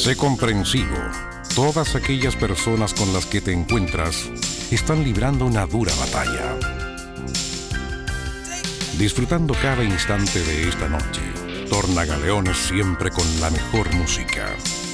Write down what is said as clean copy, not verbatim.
Sé comprensivo. Todas aquellas personas con las que te encuentras están librando una dura batalla. Disfrutando cada instante de esta noche, Tornagaleones siempre con la mejor música.